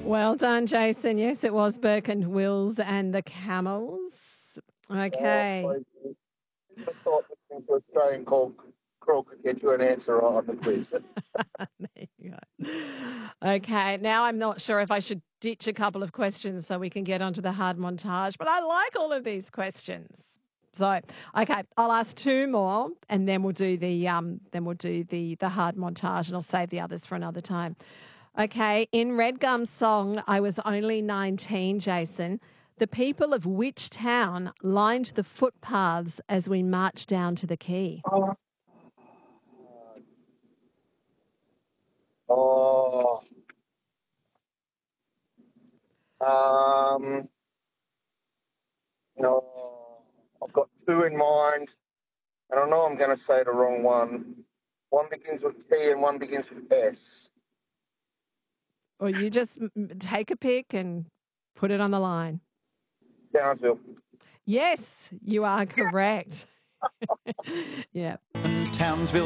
Well done, Jason. Yes, it was Burke and Wills and the Camels. Okay. I thought listening to Australian crawl could get you an answer on the quiz. There you go. Okay, now I'm not sure if I should ditch a couple of questions so we can get onto the hard montage, but I like all of these questions. So, okay, I'll ask two more, and then we'll do the hard montage, and I'll save the others for another time. Okay, in Red Gum's song, I Was Only 19, Jason, the people of which town lined the footpaths as we marched down to the quay? Oh. No. I've got two in mind, and I know I'm going to say the wrong one. One begins with T and one begins with S. Or you just take a pick and put it on the line. Townsville. Yes, you are correct. Yeah. Townsville